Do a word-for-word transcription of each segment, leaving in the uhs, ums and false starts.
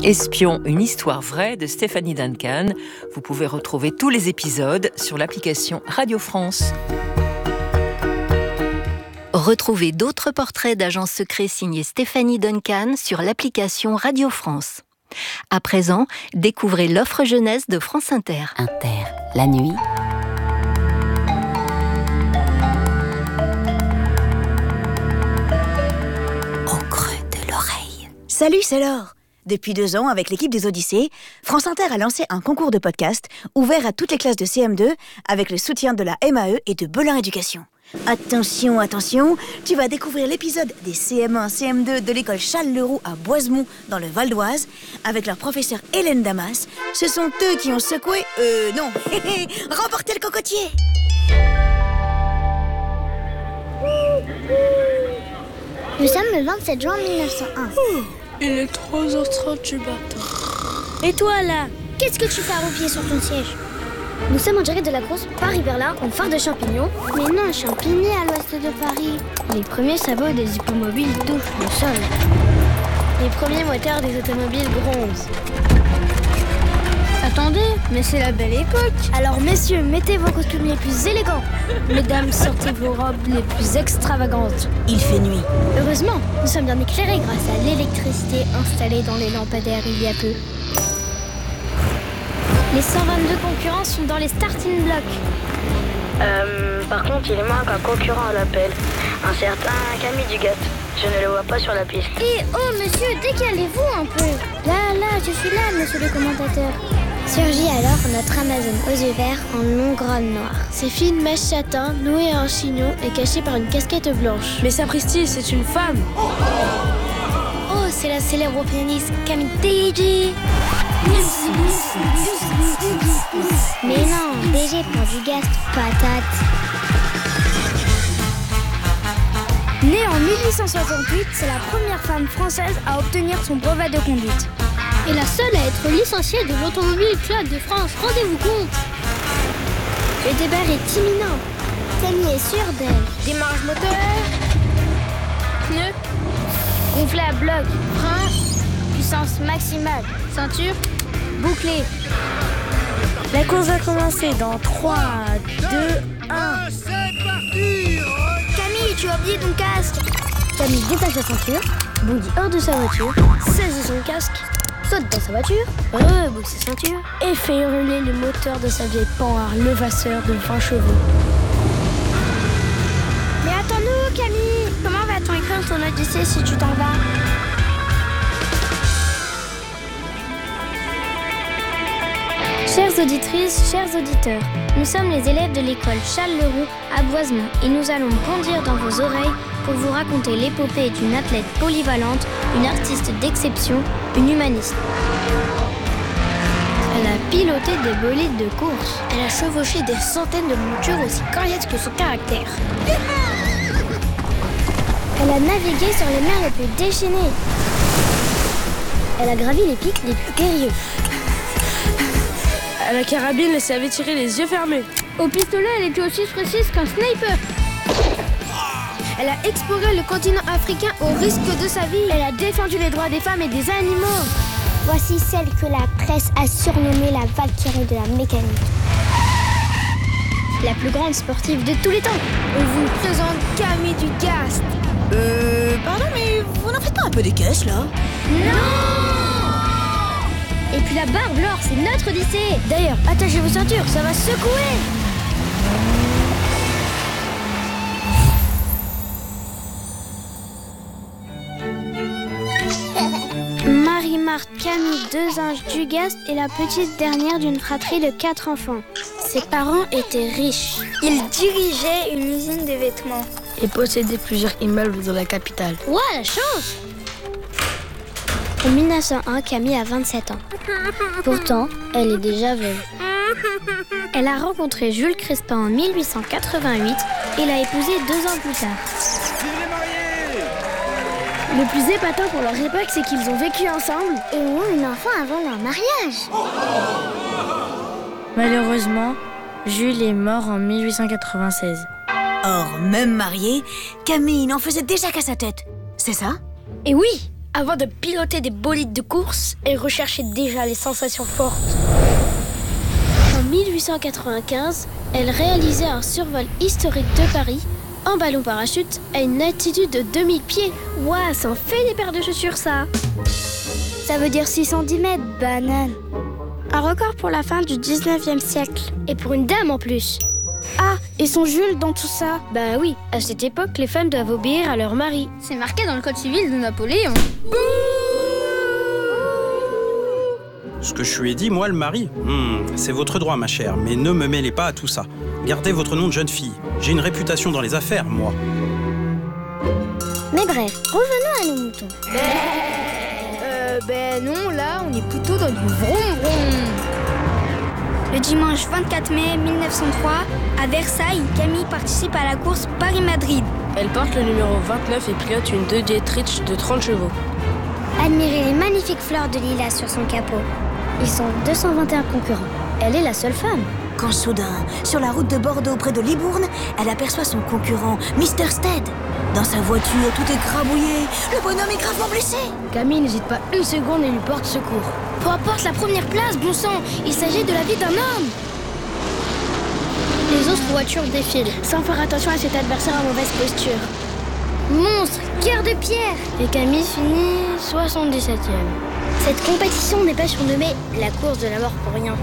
Espion, une histoire vraie de Stéphanie Duncan. Vous pouvez retrouver tous les épisodes sur l'application Radio France. Retrouvez d'autres portraits d'agents secrets signés Stéphanie Duncan sur l'application Radio France. À présent, découvrez l'offre jeunesse de France Inter. Inter, la nuit. Au creux de l'oreille. Salut, c'est Laure. Depuis deux ans, avec l'équipe des Odyssées, France Inter a lancé un concours de podcast ouvert à toutes les classes de C M deux avec le soutien de la M A E et de Belin Éducation. Attention, attention, tu vas découvrir l'épisode des C M un, C M deux de l'école Charles-Leroux à Boisemont dans le Val d'Oise avec leur professeure Hélène Damas. Ce sont eux qui ont secoué, euh non, remporté le cocotier. Nous sommes le vingt-sept juin mille neuf cent un. Il est trois heures trente du matin. Et toi là, qu'est-ce que tu fais arroupillé sur ton siège? Nous sommes en direct de la course Paris-Berlin en phare de Champignon. Mais non, Champigny à l'ouest de Paris. Les premiers sabots des hippomobiles touchent le sol. Les premiers moteurs des automobiles bronzent. Attendez, mais c'est la belle époque. Alors messieurs, mettez vos costumes les plus élégants. Mesdames, sortez vos robes les plus extravagantes. Il fait nuit. Heureusement, nous sommes bien éclairés grâce à l'électricité installée dans les lampadaires il y a peu. Les cent vingt-deux concurrents sont dans les starting blocks. Euh, par contre, il manque un concurrent à l'appel. Un certain Camille Dugat. Je ne le vois pas sur la piste. Et oh monsieur, décalez-vous un peu. Là, là, je suis là, monsieur le commentateur. Surgit alors notre Amazone aux yeux verts en longue robe noire. Ses fines mèches châtain, nouées à un chignon et cachées par une casquette blanche. Mais sapristi, c'est une femme. Oh, c'est la célèbre pianiste Camille Digi. Mais non, D G pour du gast, patate. Née en mille huit cent soixante-huit, c'est la première femme française à obtenir son brevet de conduite. Et la seule à être licenciée de l'Automobile Club de France, rendez-vous compte. Le départ est imminent. Camille est sûre d'elle. Démarrage moteur. Pneu. Gonflé à bloc. Frein. Puissance maximale. Ceinture. Bouclée. La course va commencer dans trois, deux, un. Camille, tu as oublié ton casque. Camille détache la ceinture, bondit hors de sa voiture, saisit son casque, saute dans sa voiture, reboucle sa ceinture et fait hurler le moteur de sa vieille Panhard levasseur de vingt chevaux. Mais attends-nous, Camille. Comment va-t-on écrire ton Odyssée si tu t'en vas? Chères auditrices, chers auditeurs, nous sommes les élèves de l'école Charles-Leroux à Boisemont et nous allons bondir dans vos oreilles pour vous raconter l'épopée d'une athlète polyvalente, une artiste d'exception, une humaniste. Elle a piloté des bolides de course. Elle a chevauché des centaines de montures aussi coriaces que son caractère. Elle a navigué sur les mers les plus déchaînées. Elle a gravi les pics les plus périlleux. À la carabine, elle savait tirer les yeux fermés. Au pistolet, elle était aussi précise qu'un sniper. Elle a exploré le continent africain au risque de sa vie. Elle a défendu les droits des femmes et des animaux. Voici celle que la presse a surnommée la Valkyrie de la mécanique. La plus grande sportive de tous les temps. On vous présente Camille Dugast. Euh, pardon, mais vous n'en faites pas un peu des caisses, là? Non! Et puis la barbe, Laure, c'est notre Odyssée. D'ailleurs, attachez vos ceintures, ça va secouer. Marie-Marthe Camille Dezinges Dugast est la petite dernière d'une fratrie de quatre enfants. Ses parents étaient riches. Ils dirigeaient une usine de vêtements. Et possédaient plusieurs immeubles dans la capitale. Ouah, la chance! En mille neuf cent un, Camille a vingt-sept ans. Pourtant, elle est déjà veuve. Elle a rencontré Jules Crespin en mille huit cent quatre-vingt-huit et l'a épousé deux ans plus tard. Le plus épatant pour leur époque, c'est qu'ils ont vécu ensemble et ont eu un enfant avant leur mariage. Malheureusement, Jules est mort en mille huit cent quatre-vingt-seize. Or, même mariée, Camille n'en faisait déjà qu'à sa tête. C'est ça? Et oui! Avant de piloter des bolides de course, elle recherchait déjà les sensations fortes. En mille huit cent quatre-vingt-quinze, elle réalisait un survol historique de Paris en ballon parachute à une altitude de deux mille pieds. Ouah, ça en fait des paires de chaussures, ça. Ça veut dire six cent dix mètres, banane. Un record pour la fin du dix-neuvième siècle. Et pour une dame en plus. Ah, et son Jules dans tout ça? Bah oui, à cette époque, les femmes doivent obéir à leur mari. C'est marqué dans le code civil de Napoléon. Ce que je lui ai dit, moi, le mari, hmm, c'est votre droit, ma chère, mais ne me mêlez pas à tout ça. Gardez votre nom de jeune fille. J'ai une réputation dans les affaires, moi. Mais bref, revenons à nos moutons. Euh, ben non, là, on est plutôt dans du vroom vroom. Le dimanche vingt-quatre mai mille neuf cent trois, à Versailles, Camille participe à la course Paris-Madrid. Elle porte le numéro vingt-neuf et pilote une deux Dietrich de trente chevaux. Admirez les magnifiques fleurs de lilas sur son capot. Ils sont deux cent vingt et un concurrents. Elle est la seule femme. Quand soudain, sur la route de Bordeaux près de Libourne, elle aperçoit son concurrent, mister Stead. Dans sa voiture, tout est crabouillé. Le bonhomme est gravement blessé. Camille n'hésite pas une seconde et lui porte secours. Peu importe la première place, bon sang, il s'agit de la vie d'un homme. Les autres voitures défilent, sans faire attention à cet adversaire en mauvaise posture. Monstre, guerre de pierre. Et Camille finit soixante-dix-septième. Cette compétition n'est pas surnommée la course de la mort pour rien.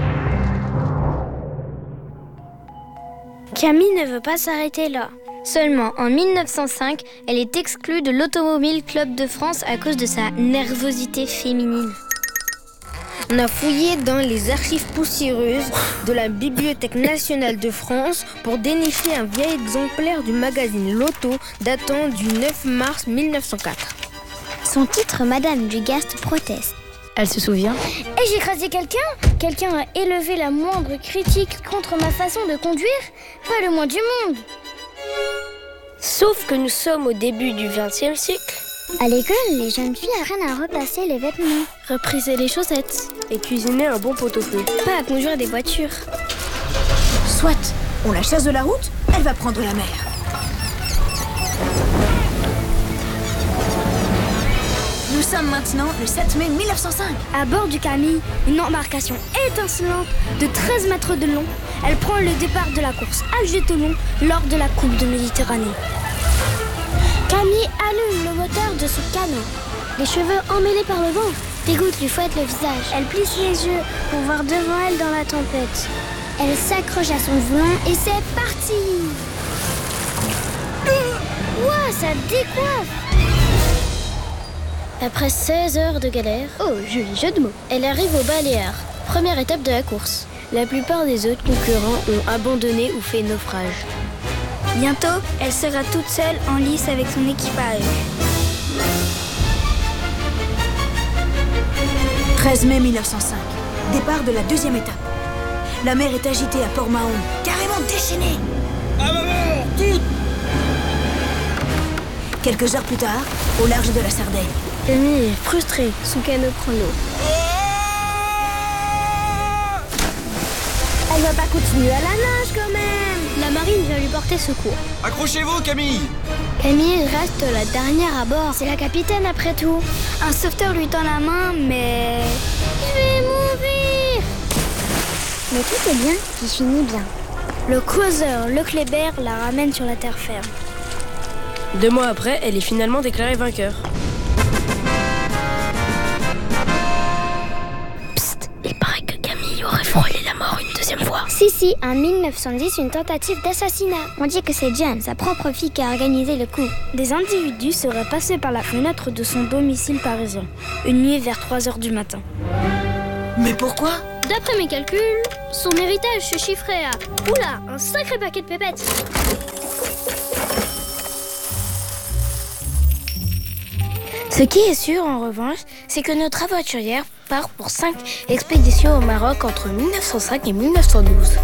Camille ne veut pas s'arrêter là. Seulement, en mille neuf cent cinq, elle est exclue de l'Automobile Club de France à cause de sa nervosité féminine. On a fouillé dans les archives poussiéreuses de la Bibliothèque nationale de France pour dénicher un vieil exemplaire du magazine Loto datant du neuf mars mille neuf cent quatre. Son titre, Madame Dugast proteste. Elle se souvient. Et j'ai écrasé quelqu'un? Quelqu'un a élevé la moindre critique contre ma façon de conduire? Pas le moins du monde. Sauf que nous sommes au début du vingtième siècle. À l'école, les jeunes filles apprennent à repasser les vêtements, repriser les chaussettes et cuisiner un bon pot-au-feu. Pas à conduire des voitures. Soit, on la chasse de la route, elle va prendre la mer. Nous sommes maintenant le sept mai mille neuf cent cinq. À bord du Camille, une embarcation étincelante de treize mètres de long. Elle prend le départ de la course Alger-Toulon lors de la Coupe de Méditerranée. Camille allume le moteur de son canot. Les cheveux emmêlés par le vent. Des gouttes lui fouettent le visage. Elle plisse les yeux pour voir devant elle dans la tempête. Elle s'accroche à son volant et c'est parti. Ouah, ça décoiffe. Après seize heures de galère, oh, joli jeu de mots, elle arrive aux Baléares, première étape de la course. La plupart des autres concurrents ont abandonné ou fait naufrage. Bientôt, elle sera toute seule en lice avec son équipage. treize mai mille neuf cent cinq, départ de la deuxième étape. La mer est agitée à Port-Mahon, carrément déchaînée. À ma mort, toute! Quelques heures plus tard, au large de la Sardaigne. Camille est frustrée, son canot prend l'eau. Elle va pas continuer à la nage quand même. La marine vient lui porter secours. Accrochez-vous, Camille! Camille reste la dernière à bord. C'est la capitaine après tout. Un sauveteur lui tend la main, mais... Je vais mourir. Mais tout est bien qui finit bien. Le causeur, le Kléber, la ramène sur la terre ferme. Deux mois après, elle est finalement déclarée vainqueur. Psst, il paraît que Camille aurait frôlé la mort une deuxième fois. Si, si, en mille neuf cent dix, une tentative d'assassinat. On dit que c'est Jeanne, sa propre fille, qui a organisé le coup. Des individus seraient passés par la fenêtre de son domicile parisien, une nuit vers trois heures du matin. Mais pourquoi? D'après mes calculs, son héritage se chiffrait à... Oula, un sacré paquet de pépettes. Ce qui est sûr, en revanche, c'est que notre aventurière part pour cinq expéditions au Maroc entre mille neuf cent cinq et mille neuf cent douze.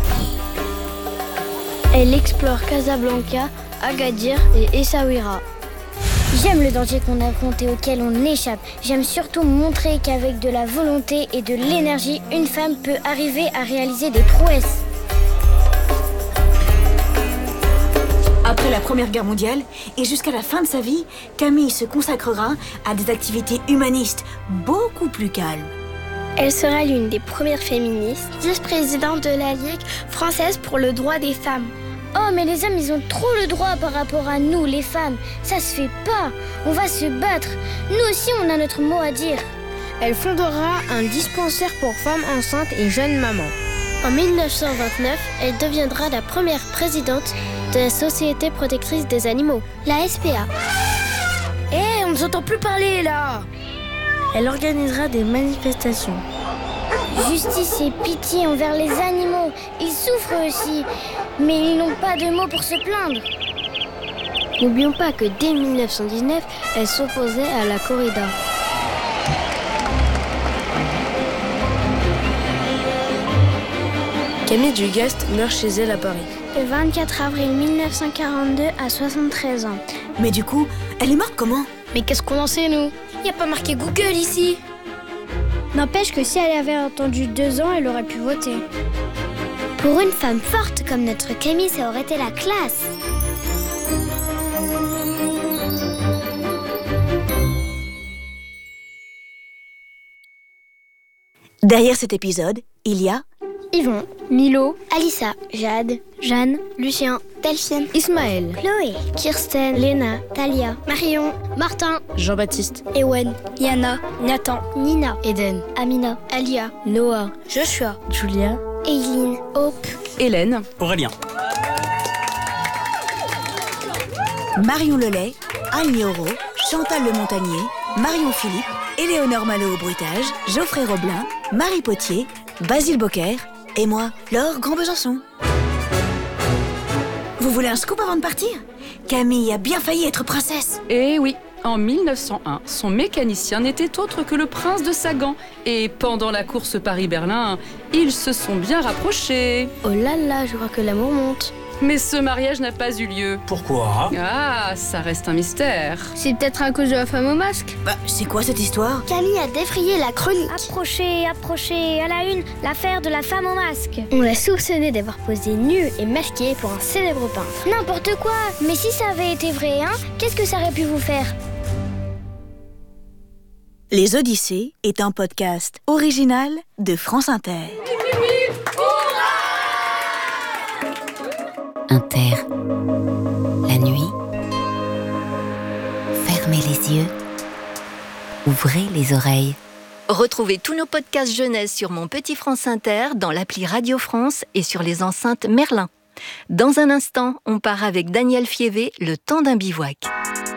Elle explore Casablanca, Agadir et Essaouira. J'aime le danger qu'on affronte et auquel on échappe. J'aime surtout montrer qu'avec de la volonté et de l'énergie, une femme peut arriver à réaliser des prouesses. Après la la Première Guerre mondiale et jusqu'à la fin de sa vie, Camille se consacrera à des activités humanistes beaucoup plus calmes. Elle sera l'une des premières féministes, vice-présidente de la Ligue française pour le droit des femmes. Oh, mais les hommes, ils ont trop le droit par rapport à nous, les femmes. Ça se fait pas. On va se battre. Nous aussi, on a notre mot à dire. Elle fondera un dispensaire pour femmes enceintes et jeunes mamans. En mille neuf cent vingt-neuf, elle deviendra la première présidente de la Société protectrice des animaux, la S P A. Hé, hey, on ne s'entend plus parler, là. Elle organisera des manifestations. Justice et pitié envers les animaux. Ils souffrent aussi, mais ils n'ont pas de mots pour se plaindre. N'oublions pas que dès mille neuf cent dix-neuf, elle s'opposait à la corrida. Camille Dugast meurt chez elle à Paris. Le vingt-quatre avril mille neuf cent quarante-deux à soixante-treize ans. Mais du coup, elle est morte comment? Mais qu'est-ce qu'on en sait, nous? Y a pas marqué Google ici. N'empêche que si elle avait attendu deux ans, elle aurait pu voter. Pour une femme forte comme notre Camille, ça aurait été la classe. Derrière cet épisode, il y a Yvon, Milo, Alissa, Jade, Jeanne, Lucien, Delphine, Ismaël, Chloé, Kirsten, Léna, Talia, Marion, Martin, Jean-Baptiste, Ewen, Yana, Nathan, Nina, Eden, Amina, Alia, Noah, Joshua, Julia, Eileen, Hope, Hélène, Aurélien. Marion Lelay, Anne Lioro, Chantal Le Montagnier, Marion Philippe, Éléonore Malo au bruitage, Geoffrey Roblin, Marie Potier, Basile Bocquer et moi, Laure Grand-Besançon. Vous voulez un scoop avant de partir? Camille a bien failli être princesse. Eh oui, en mille neuf cent un, son mécanicien n'était autre que le prince de Sagan. Et pendant la course Paris-Berlin, ils se sont bien rapprochés. Oh là là, je crois que l'amour monte. Mais ce mariage n'a pas eu lieu. Pourquoi? Ah, ça reste un mystère. c'est peut-être à cause de la femme au masque. Bah, c'est quoi cette histoire? Camille a défrayé la chronique. Approchez, approchez, à la une, l'affaire de la femme au masque. On l'a soupçonnée d'avoir posé nue et masquée pour un célèbre peintre. N'importe quoi. Mais si ça avait été vrai, hein, qu'est-ce que ça aurait pu vous faire? Les Odyssées est un podcast original de France Inter. Inter. La nuit. Fermez les yeux. Ouvrez les oreilles. Retrouvez tous nos podcasts jeunesse sur Mon Petit France Inter, dans l'appli Radio France et sur les enceintes Merlin. Dans un instant, on part avec Daniel Fievé, Le temps d'un bivouac.